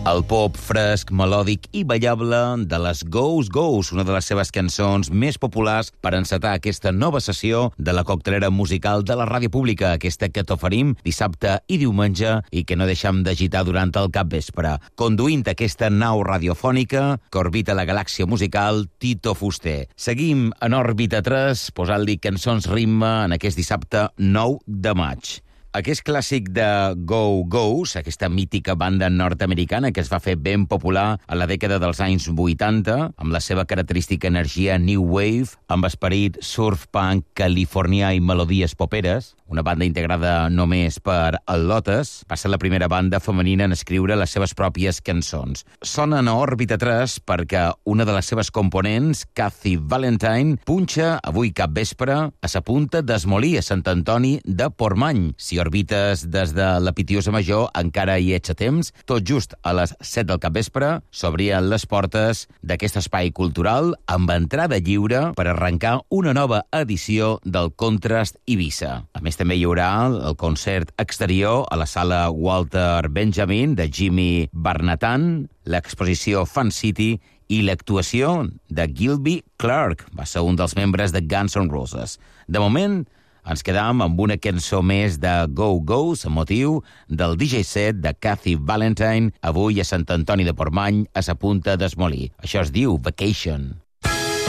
El pop fresc, melòdic i ballable de les Ghost Ghost, una de les seves cançons més populars per encetar aquesta nova sessió de la coctelera musical de la ràdio pública, aquesta que t'oferim dissabte i diumenge i que no deixem d'agitar durant el capvespre. Conduint aquesta nau radiofònica que orbita la galàxia musical, Tito Fuster. Seguim en òrbita 3, posant-li cançons ritme en aquest dissabte 9 de maig. Aquest clàssic de Go Go's, aquesta mítica banda nord-americana que es va fer ben popular a la dècada dels anys 80, amb la seva característica energia New Wave, amb esperit surf-punk californià i melodies poperes, una banda integrada només per el Lotus, va ser la primera banda femenina en escriure les seves pròpies cançons. Sonen a òrbita 3 perquè una de les seves components, Kathy Valentine, punxa avui capvespre a sa punta d'Esmolí, a Sant Antoni de Portmany. Si orbites des de la Pitiosa Major, encara hi ets a temps. Tot just a les 7 del capvespre s'obrien les portes d'aquest espai cultural amb entrada lliure per arrencar una nova edició del Contrast Ibiza. A més, també hi haurà el concert exterior a la sala Walter Benjamin de Jimmy Barnatan, l'exposició Fan City i l'actuació de Gilby Clarke. Va ser un dels membres de Guns N' Roses. De moment, ens quedam amb una cançó més de Go Go's amb motiu del DJ set de Kathy Valentine avui a Sant Antoni de Portmany a sa punta d'Esmolí. Això es diu Vacation.